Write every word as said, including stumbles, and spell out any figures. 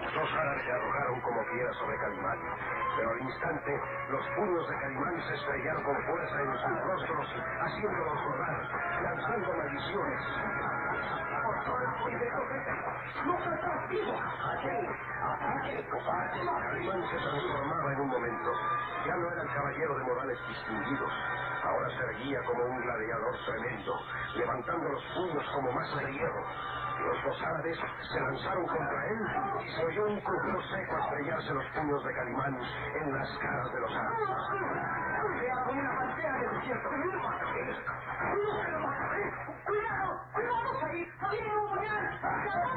Dos árabes se arrojaron como quiera sobre Calimán, pero al instante los puños de Calimán se estrellaron con fuerza en sus rostros, haciéndolos rodar, lanzando maldiciones. ¡No se está vivo! ¡Aquel! ¡Aquel cobarde! Calimán se transformaba en un momento. Ya no era el caballero de modales distinguidos. Ahora se erguía como un gladiador tremendo, levantando los puños como masa de hierro. Los dos árabes se lanzaron contra él y se oyó un crujido seco estrellarse los puños de Calimán en las caras de los árabes. ¡Era como una pantera del desierto! ¡Cuidado! ¡Cuidado! ¡Cuidado! ¡Ahí! ¡Ahí viene un puñal!